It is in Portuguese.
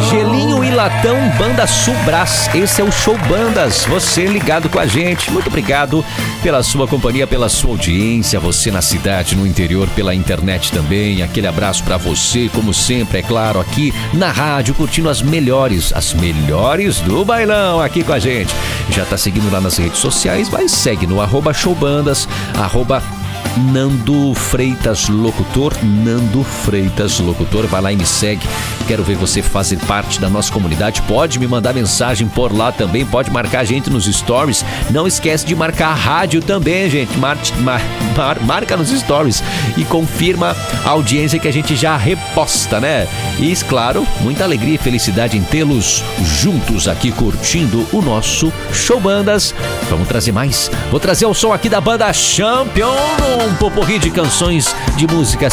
Gelinho e Latão, Banda Sul Brás. Esse é o Show Bandas. Você ligado com a gente. Muito obrigado pela sua companhia, pela sua audiência. Você na cidade, no interior, pela internet também. Aquele abraço pra você, como sempre, é claro, aqui na rádio, curtindo as melhores do bailão aqui com a gente. Já tá seguindo lá nas redes sociais, mas segue no @showbandas, Nando Freitas Locutor, vai lá e me segue. Quero ver você fazer parte da nossa comunidade. Pode me mandar mensagem por lá também, pode marcar a gente nos stories. Não esquece de marcar a rádio também, gente. Marca nos stories e confirma a audiência que a gente já reposta, né? E, claro, muita alegria e felicidade em tê-los juntos aqui curtindo o nosso Show Bandas. Vamos trazer mais. Vou trazer o som aqui da banda Champion, um poporri de canções de música